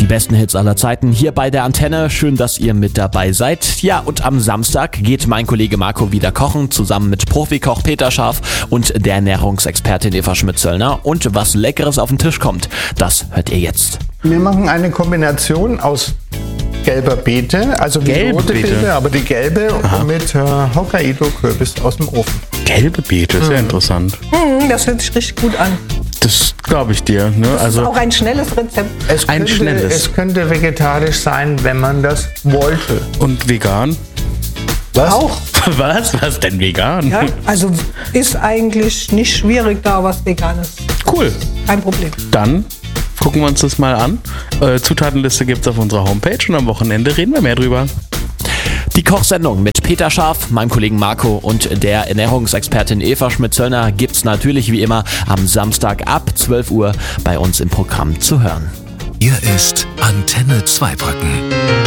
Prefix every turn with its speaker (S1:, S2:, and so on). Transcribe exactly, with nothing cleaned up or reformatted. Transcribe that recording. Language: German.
S1: besten Hits aller Zeiten hier bei der Antenne. Schön, dass ihr mit dabei seid. Ja, und am Samstag geht mein Kollege Marco wieder kochen, zusammen mit Profikoch Peter Scharf und der Ernährungsexpertin Eva Schmidt-Zöllner. Und was Leckeres auf den Tisch kommt, das hört ihr jetzt.
S2: Wir machen eine Kombination aus gelber Beete, also die
S3: Gelbe
S2: rote
S3: Beete.
S2: Beete, aber die gelbe mit äh, Hokkaido-Kürbis aus dem Ofen.
S3: Gelbe Beete, sehr interessant.
S4: Mm, das hört sich richtig gut an.
S3: Das glaube ich dir. Ne?
S4: Das
S3: Also
S4: ist auch ein schnelles Rezept.
S2: Es
S3: Ein
S2: könnte,
S3: schnelles.
S2: Es könnte vegetarisch sein, wenn man das wollte.
S3: und vegan?
S2: Was?
S4: Auch.
S3: Was? Was denn vegan?
S4: Ja? Also ist eigentlich nicht schwierig, da was Veganes.
S3: Cool.
S4: Kein Problem.
S3: Dann gucken wir uns das mal an. Äh, Zutatenliste gibt es auf unserer Homepage und am Wochenende reden wir mehr drüber.
S1: Die Kochsendung mit Peter Scharf, meinem Kollegen Marco und der Ernährungsexpertin Eva Schmidt-Zöllner gibt's natürlich wie immer am Samstag ab zwölf Uhr bei uns im Programm zu hören.
S5: Hier ist Antenne Zweibrücken.